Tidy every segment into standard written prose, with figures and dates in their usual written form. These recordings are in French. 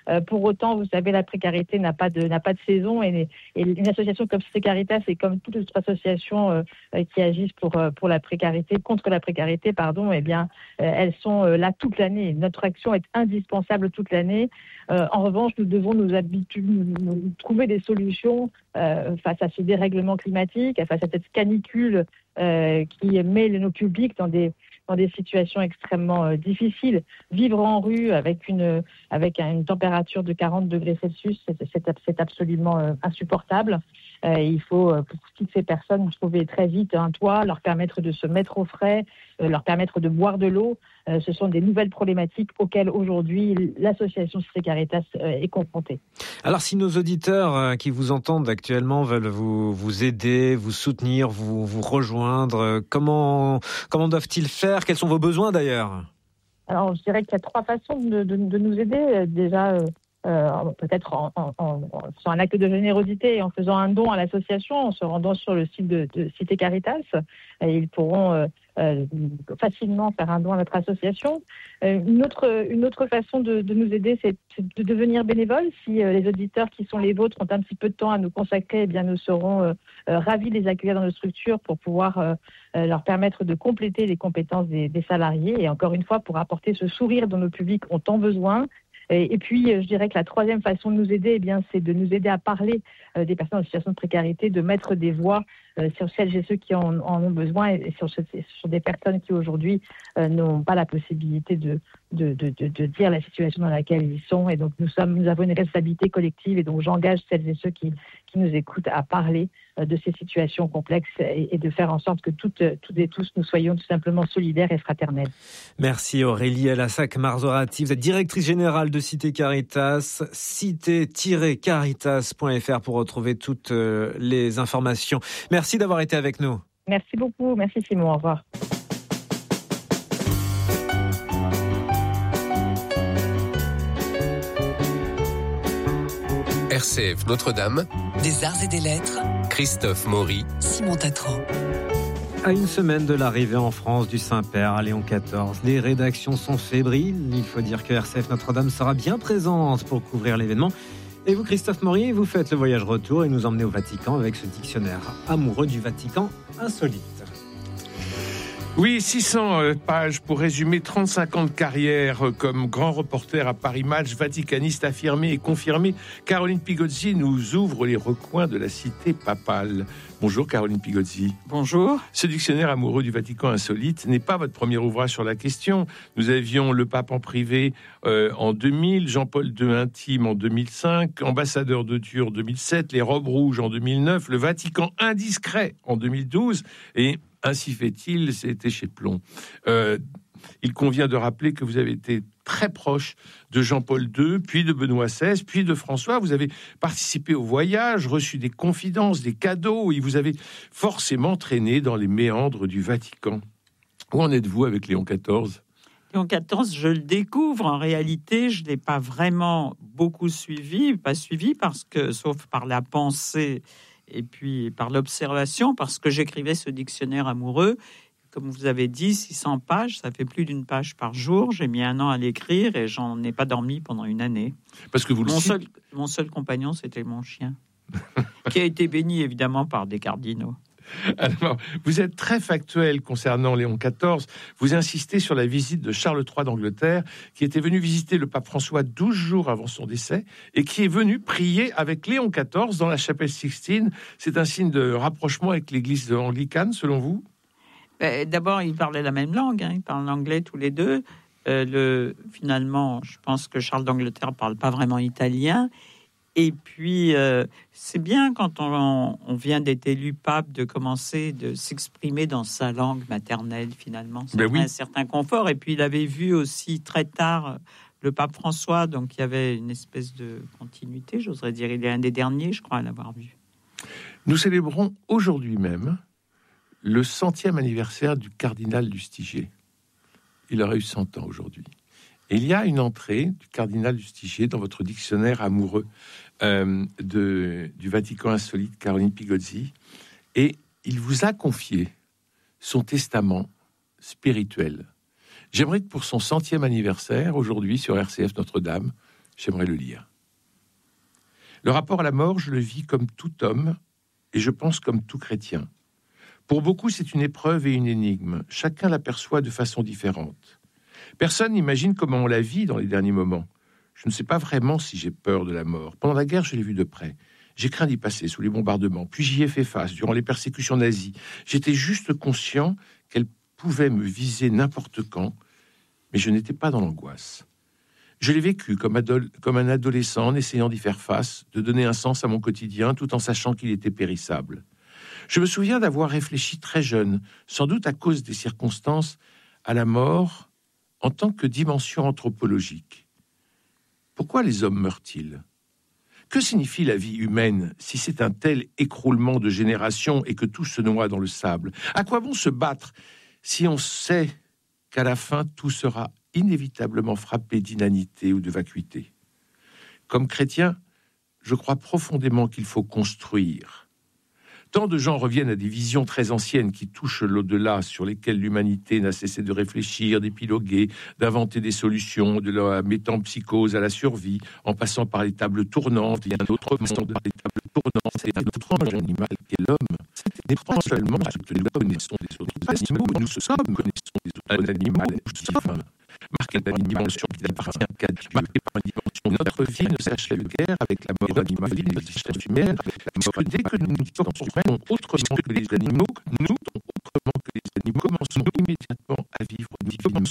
Pour autant, vous savez, la précarité n'a pas de saison et une association comme Cité Caritas et comme toutes les autres associations qui agissent pour la précarité, contre la précarité, pardon, eh bien, elles sont là toute l'année. Notre action est indispensable toute l'année. En revanche, nous devons nous trouver des solutions face à ce dérèglement climatique, face à cette canicule qui met nos publics dans des situations extrêmement difficiles. Vivre en rue avec une température de 40 degrés Celsius, c'est absolument insupportable. Il faut, pour toutes ces personnes, trouver très vite un toit, leur permettre de se mettre au frais, leur permettre de boire de l'eau. Ce sont des nouvelles problématiques auxquelles aujourd'hui l'association Cité Caritas est confrontée. Alors si nos auditeurs qui vous entendent actuellement veulent vous aider, vous soutenir, vous rejoindre, comment doivent-ils faire ? Quels sont vos besoins d'ailleurs ? Alors je dirais qu'il y a 3 façons de nous aider. Déjà, peut-être sur un acte de générosité et en faisant un don à l'association, en se rendant sur le site de Cité Caritas. Et ils pourront facilement faire un don à notre association. Une autre façon de nous aider, c'est de devenir bénévole. Si les auditeurs qui sont les vôtres ont un petit peu de temps à nous consacrer, eh bien nous serons ravis de les accueillir dans nos structures pour pouvoir leur permettre de compléter les compétences des salariés et encore une fois pour apporter ce sourire dont nos publics ont tant besoin. Et puis, je dirais que la 3e façon de nous aider, eh bien, c'est de nous aider à parler des personnes en situation de précarité, de mettre des voix sur celles et ceux qui en ont besoin et sur des personnes qui aujourd'hui n'ont pas la possibilité de dire la situation dans laquelle ils sont. Et donc, nous avons une responsabilité collective et donc j'engage celles et ceux qui nous écoutent à parler de ces situations complexes et de faire en sorte que toutes et tous nous soyons tout simplement solidaires et fraternels. Merci Aurélie Elassac-Marzorati, vous êtes directrice générale de Cité Caritas, cité-caritas.fr pour retrouver toutes les informations. Merci d'avoir été avec nous. Merci beaucoup, merci Simon, au revoir. RCF Notre-Dame, des arts et des lettres, Christophe Maury, Simon Tatro. À une semaine de l'arrivée en France du Saint-Père à Léon XIV, les rédactions sont fébriles. Il faut dire que RCF Notre-Dame sera bien présente pour couvrir l'événement. Et vous, Christophe Maury, vous faites le voyage retour et nous emmenez au Vatican avec ce dictionnaire amoureux du Vatican insolite. Oui, 600 pages pour résumer 35 ans de carrière comme grand reporter à Paris Match, vaticaniste affirmé et confirmé. Caroline Pigozzi nous ouvre les recoins de la cité papale. Bonjour Caroline Pigozzi. Bonjour. Ce dictionnaire amoureux du Vatican insolite n'est pas votre premier ouvrage sur la question. Nous avions le pape en privé en 2000, Jean-Paul II intime en 2005, ambassadeur de Dieu en 2007, les robes rouges en 2009, le Vatican indiscret en 2012 et ainsi fait-il, c'était chez Plomb. Il convient de rappeler que vous avez été très proche de Jean-Paul II, puis de Benoît XVI, puis de François. Vous avez participé au voyage, reçu des confidences, des cadeaux, et vous avez forcément traîné dans les méandres du Vatican. Où en êtes-vous avec Léon XIV ? Léon XIV, je le découvre. En réalité, je ne l'ai pas vraiment beaucoup suivi parce que, sauf par la pensée et puis par l'observation, parce que j'écrivais ce dictionnaire amoureux. Comme vous avez dit, 600 pages, ça fait plus d'une page par jour. J'ai mis 1 an à l'écrire et j'en ai pas dormi pendant 1 année. Parce que mon seul compagnon, c'était mon chien, qui a été béni évidemment par des cardinaux. Alors, vous êtes très factuel concernant Léon XIV. Vous insistez sur la visite de Charles III d'Angleterre, qui était venu visiter le pape François 12 jours avant son décès et qui est venu prier avec Léon XIV dans la chapelle Sixtine. C'est un signe de rapprochement avec l'église anglicane, selon vous ? D'abord, ils parlaient la même langue, ils parlent l'anglais tous les deux. Finalement, je pense que Charles d'Angleterre ne parle pas vraiment italien. Et puis, c'est bien quand on vient d'être élu pape de commencer de s'exprimer dans sa langue maternelle, finalement. C'est un certain confort. Et puis, il avait vu aussi très tard le pape François, donc il y avait une espèce de continuité, j'oserais dire. Il est un des derniers, je crois, à l'avoir vu. Nous célébrons aujourd'hui même le 100e anniversaire du cardinal Lustiger. Il aurait eu 100 ans aujourd'hui. Et il y a une entrée du cardinal Lustiger dans votre dictionnaire amoureux du Vatican insolite, Caroline Pigozzi, et il vous a confié son testament spirituel. J'aimerais que pour son 100e anniversaire, aujourd'hui sur RCF Notre-Dame, J'aimerais le lire. Le rapport à la mort, je le vis comme tout homme et je pense comme tout chrétien. Pour beaucoup, c'est une épreuve et une énigme. Chacun l'aperçoit de façon différente. Personne n'imagine comment on la vit dans les derniers moments. Je ne sais pas vraiment si j'ai peur de la mort. Pendant la guerre, je l'ai vue de près. J'ai craint d'y passer sous les bombardements, puis j'y ai fait face durant les persécutions nazies. J'étais juste conscient qu'elle pouvait me viser n'importe quand, mais je n'étais pas dans l'angoisse. Je l'ai vécu comme un adolescent en essayant d'y faire face, de donner un sens à mon quotidien tout en sachant qu'il était périssable. Je me souviens d'avoir réfléchi très jeune, sans doute à cause des circonstances, à la mort en tant que dimension anthropologique. Pourquoi les hommes meurent-ils ? Que signifie la vie humaine si c'est un tel écroulement de générations et que tout se noie dans le sable ? À quoi bon se battre si on sait qu'à la fin tout sera inévitablement frappé d'inanité ou de vacuité ? Comme chrétien, je crois profondément qu'il faut construire. Tant de gens reviennent à des visions très anciennes qui touchent l'au-delà, sur lesquelles l'humanité n'a cessé de réfléchir, d'épiloguer, d'inventer des solutions, de la métempsychose à la survie, en passant par les tables tournantes. Il y a un autre monde, les tables tournantes, et un autre ange animal qu'est l'homme. n'est pas seulement ce que nous connaissons des autres animaux, nous sommes, connaissons des autres animaux, nous sommes marqués par une dimension qui n'appartient qu'à Dieu, marqués par une dimension. Notre vie ne s'achève guère avec la mort animale, ne s'achève guère, parce que dès que nous nous construisons autrement que les animaux, commençons immédiatement à vivre divinement.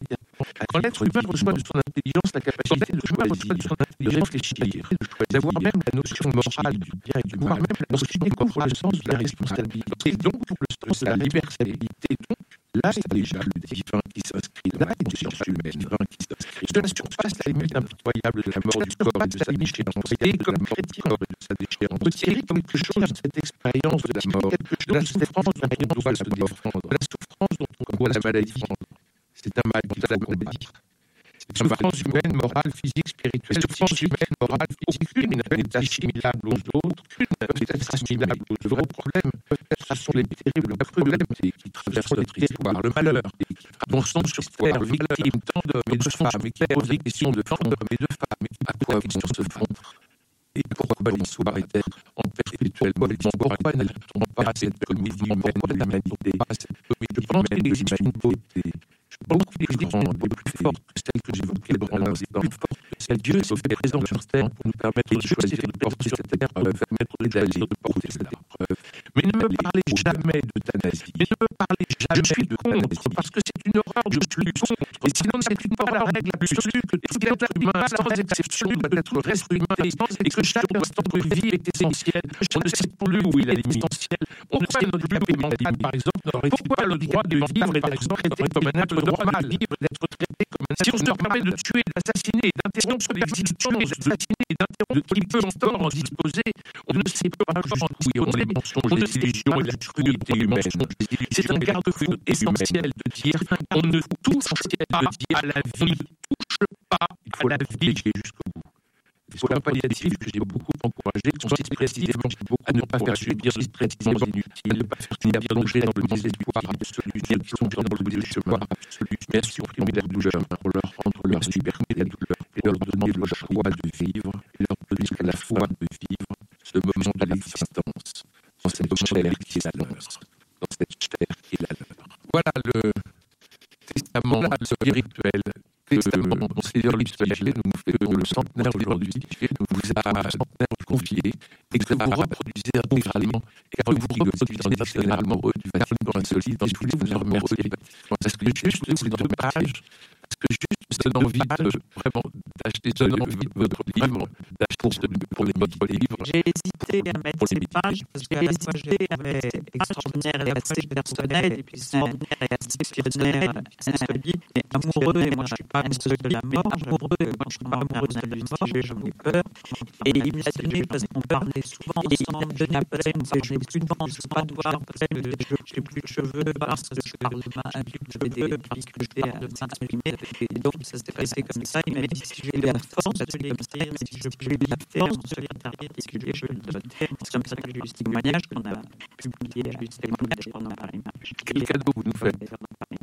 Quand l'être humain reçoit de son intelligence la capacité de choisir, de réfléchir, d'avoir même la notion morale du bien et du mal, lorsqu'il découvre le sens de la responsabilité, et donc le sens de la liberté, donc là c'est déjà le divin qui s'inscrit dans la conscience humaine, cela surpasse la limite impitoyable de la mort du corps et de sa déchéance, et comme chrétien de sa déchéance, peut tirer comme quelque chose de cette expérience de la mort, de la souffrance dont on doit se défendre, de la souffrance dont on voit la maladie. C'est un mal qui faut combattre. Souffrance humaine, morale, physique, spirituelle. Souffrance humaine, morale, physique, n'est assimilable aux autres, peut être assimilable aux vrais problèmes. Ce sont les terribles problèmes qui traversent notre territoire, le malheur, dont sont sur terre victimes tant d'hommes et de femmes, et qui posent des questions de tant d'hommes et de femmes, à quoi ils se font. Et pourquoi l'histoire est-elle en perpétuel mouvement? Pourquoi n'a-t-on pas cette comédie humaine de l'humanité? Je pense qu'il existe une beauté beaucoup plus grande, plus forte que celle que j'évoquais dans l'instant, plus forte que celle Dieu se fait présent sur terre pour nous permettre de choisir de porter cette épreuve, permettre de choisir de porter cette épreuve. Mais ne me parlez jamais d'euthanasie. Mais ne me parlez jamais. Je suis contre, parce que c'est une horreur, je suis contre. Et sinon, c'est une pas la règle absolue que tout être humain, sans exception, doit être reste humain, et que chaque instant de vie est essentiel. On ne sait plus où il est essentiel. On ne sait plus où il est, par exemple, pourquoi le droit de vivre est, par exemple, traité comme un acte normal, libre d'être traité comme un acte. Si on se permet de tuer, d'assassiner, d'interrompre des institutions, d'assassiner et d'interrompre qui peut encore en disposer, on ne sait pas où on les mensonges, les illusions et la cruauté humaine. C'est un garde-fou essentiel de dire on ne touche pas à la vie, touche pas à la vie jusqu'au bout. Les soins palliatifs que j'ai beaucoup encouragés consistent précisément à ne pas faire subir des traitements inutiles, à ne pas faire plonger dans le désespoir absolu, ni à plonger dans le désespoir absolu, mais à supprimer la douleur pour leur rendre leur supprimer la douleur et leur donner le choix de vivre et leur donner la foi de vivre ce moment de l'existence dans cette chair qui est la leur, dans cette chair qui est la leur. Voilà le testament spirituel que Monseigneur Luc Flagellé nous fait le centenaire aujourd'hui, vous a confié et que vous reproduisez intégralement et que vous reproduisez dans les dictionnaires amoureux du Vatican insolite. Et je voulais vous en remercier parce que juste ces 2 pages, parce que juste cette envie vraiment d'acheter votre livre, d'acheter pour les votre livre. J'ai hésité à mettre ces pages parce que la SG avait extraordinaire et assez personnel et puis extraordinaire et assez exceptionnel, insolite et amoureux. Et moi, je suis pas amoureux de la mort, amoureux. Moi, je suis pas amoureux de la mort, j'en ai peur. Et il m'a donné parce qu'on parlait souvent ensemble. Je n'ai pas souvent, je ne pas devoir j'ai plus de cheveux parce que je parle de ma cheveux parce que je parle de m'exprimer. Et donc, ça s'est passé comme ça. Il m'a dit si j'ai la force, il m'a dit si j'ai la force de celui d'arrière, est-ce que je le donne. C'est comme ça que j'ai eu ce témoignage qu'on a publié, j'ai eu ce témoignage pendant Paris Match. Quel cadeau vous nous faites?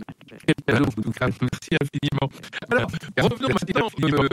Quel cadeau, en tout cas. Merci infiniment. Alors, revenons maintenant.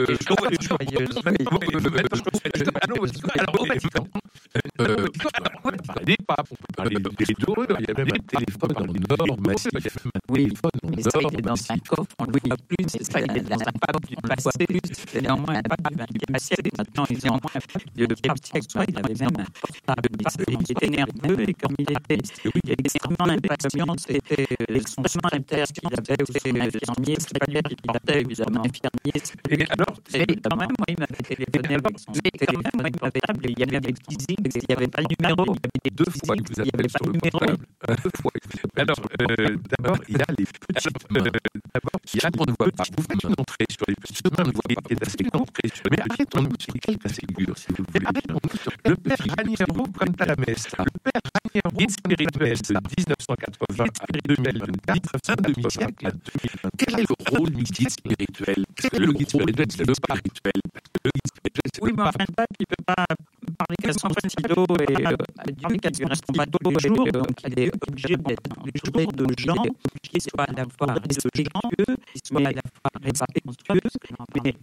On peut parler des papes, on peut parler des doreux, il y a même un téléphone en or massif. Oui, mais ça, il est dans un coffre, on ne le voit plus, c'est ça, il est dans un pape du passé, c'est néanmoins un pape du XXe siècle, maintenant ils ont le pape François, il avait même un portable, il était nerveux, et comme il était extrêmement impatient, c'était son soin interne qu'il avait aussi infirmier, c'est pas lui qui portait, évidemment, infirmier, et alors, quand même, moi, il m'avait téléphoné avec son téléphone, moi, il m'avait appelé, il y avait des petits zing, il n'y avait pas le numéro, il y avait des 2 fois, il vous appelle sur le portable, 2 fois, alors, d'abord, il y a les petites mains, d'abord, il y a qu'on ne voit pas, vous faites une entrée sur les petites mains, vous voyez, qui est assez entrée sur les, mais arrêtons-nous sur quelques figures, si vous voulez, arrêtons-nous sur le père Raniero Cantalamessa, le père Raniero guide spirituel de 1980 à 2024, un demi-siècle à 2020. Quel est le rôle du guide spirituel? Parce que le guide spirituel, c'est le spirituel. Le guide spirituel, c'est oui, mais enfin, il ne peut pas parler qu'à son stylo et dire qu'à du reste pas tous les jours, donc il est obligé d'être les jours de gens qui soient à la fois respectueux, soit à la fois respectueux, mais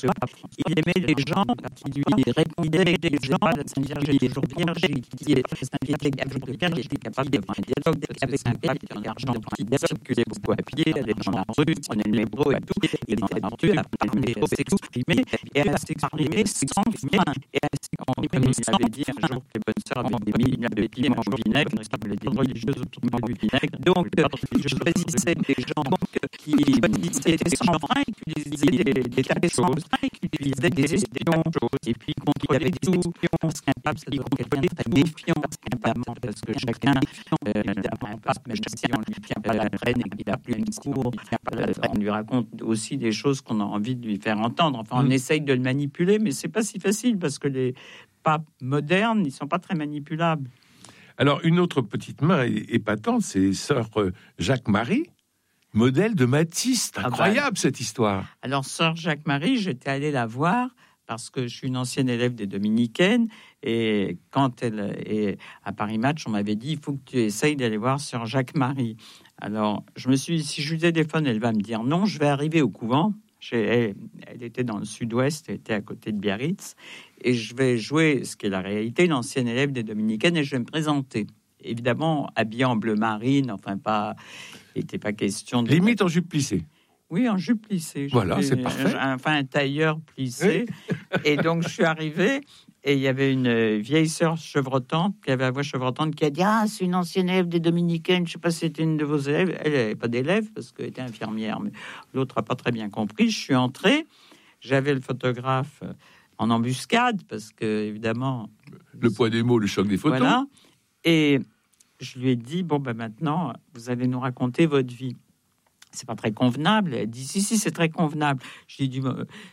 il aimait les gens, qui lui répondait des gens, la Sainte Vierge est toujours vierge, qui est Sainte Vierge était capable d'avoir un dialogue avec un pape qui argent qui circulait beaucoup à pied, allait dans la rue, prenait le métro et tout, il était habitué à parler, à s'exprimer et à s'exprimer sans fin, et à s'exprimer, il avait dit un jour que les bonnes sœurs avaient mis le piment au vinaigre, il voulait dire religieuse au piment du vinaigre, donc je choisissais des gens qui étaient sans frein, qui utilisaient des tarés sans frein, qui utilisaient des espions, et puis qu'on avait des espions, parce qu'un pape, ça doit être quelqu'un de très défiant, parce que chacun, évidemment, un pape, même si on lui tient pas la reine et qu'il a plus une cour, on lui raconte aussi des choses qu'on a envie de lui faire entendre. Enfin, on essaye de le manipuler, mais c'est pas si facile, parce que les papes modernes, ils sont pas très manipulables. Alors, une autre petite main épatante, c'est sœur Jacques-Marie, modèle de Matisse. C'est incroyable, cette histoire. Alors, sœur Jacques-Marie, j'étais allée la voir parce que je suis une ancienne élève des Dominicaines et quand elle est à Paris Match, on m'avait dit il faut que tu essayes d'aller voir sœur Jacques-Marie. Alors, je me suis dit, si je lui téléphone, elle va me dire non, je vais arriver au couvent. Elle était dans le sud-ouest, elle était à côté de Biarritz, et je vais jouer ce qui est la réalité, l'ancienne élève des Dominicaines, et je vais me présenter. Évidemment, habillée en bleu marine, enfin pas, il n'était pas question de... Limite en jupe plissée. Oui, en jupe plissée. Voilà, c'est parfait. Enfin, un tailleur plissé. Et donc, je suis arrivé, et il y avait une vieille sœur chevrotante, qui avait la voix chevrotante, qui a dit « Ah, c'est une ancienne élève des Dominicaines, je ne sais pas si c'était une de vos élèves. » Elle n'avait pas d'élève, parce qu'elle était infirmière, mais l'autre n'a pas très bien compris. Je suis entré, j'avais le photographe en embuscade, parce que, évidemment... Le poids des mots, le choc des photos. Voilà. Et je lui ai dit « Bon, ben maintenant, vous allez nous raconter votre vie. » C'est pas très convenable. Elle dit si, c'est très convenable. Je lui dis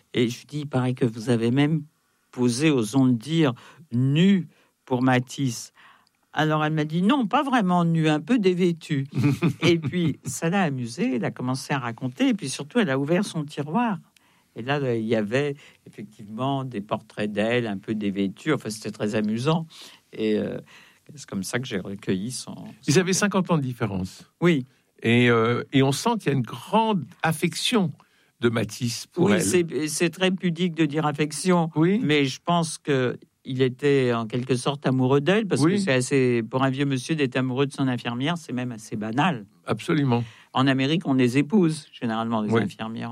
il paraît que vous avez même posé, osons le dire, nu pour Matisse. Alors elle m'a dit non, pas vraiment nu, un peu dévêtue. Et puis ça l'a amusée, elle a commencé à raconter, et puis surtout elle a ouvert son tiroir. Et là, il y avait effectivement des portraits d'elle, un peu dévêtue. Enfin, c'était très amusant. Et c'est comme ça que j'ai recueilli son... Ils avaient 50 ans de différence. Oui. Et on sent qu'il y a une grande affection de Matisse pour elle. Oui, c'est très pudique de dire affection, oui. Mais je pense qu'il était en quelque sorte amoureux d'elle, parce que c'est assez, pour un vieux monsieur d'être amoureux de son infirmière, c'est même assez banal. Absolument. En Amérique, on les épouse, généralement, les infirmières.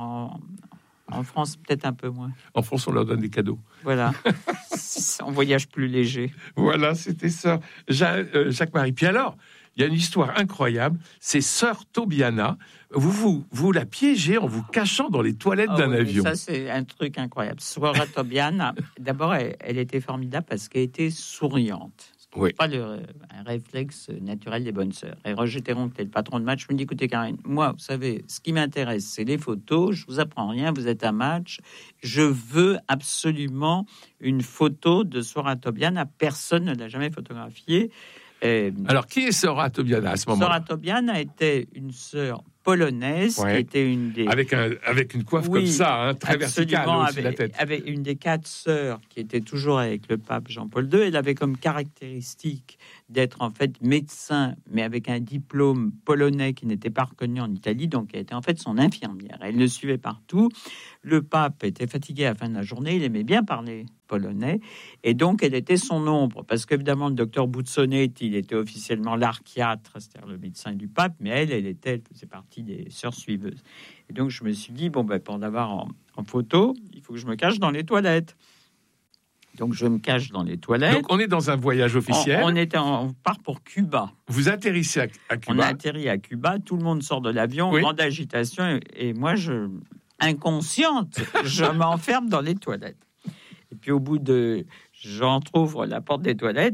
En France, peut-être un peu moins. En France, on leur donne des cadeaux. Voilà. On voyage plus léger. Voilà, c'était ça. Jacques-Marie. Puis alors... Il y a une histoire incroyable, c'est sœur Tobiana. Vous la piégez en vous cachant dans les toilettes d'un avion. Ça, c'est un truc incroyable. Sœur Tobiana, d'abord, elle était formidable parce qu'elle était souriante. Oui. Pas un réflexe naturel des bonnes sœurs. Et Roger Théron, qui est le patron de Match, me dit, écoutez Karine, moi, vous savez, ce qui m'intéresse, c'est les photos. Je vous apprends rien, vous êtes à Match. Je veux absolument une photo de Sœur Tobiana. Personne ne l'a jamais photographiée. Alors, qui est sœur Tobiana à ce moment-là? Sœur Tobiana était une sœur polonaise, qui était une des... Avec une coiffe comme ça, très verticale au-dessus de la tête. Avec une des 4 sœurs qui était toujours avec le pape Jean-Paul II. Elle avait comme caractéristique d'être en fait médecin, mais avec un diplôme polonais qui n'était pas reconnu en Italie, donc elle était en fait son infirmière. Elle le suivait partout. Le pape était fatigué à la fin de la journée, il aimait bien parler polonais, et donc elle était son ombre, parce qu'évidemment le docteur Buzzonnetti, il était officiellement l'archiatre, c'est-à-dire le médecin du pape, mais elle faisait partie des sœurs suiveuses. Et donc je me suis dit, pour l'avoir en photo, il faut que je me cache dans les toilettes. Donc je me cache dans les toilettes. Donc on est dans un voyage officiel. On part pour Cuba. Vous atterrissez à Cuba. On a atterri à Cuba, tout le monde sort de l'avion, grande agitation, et moi, inconsciente, je m'enferme dans les toilettes. Et puis au bout j'entrouvre la porte des toilettes,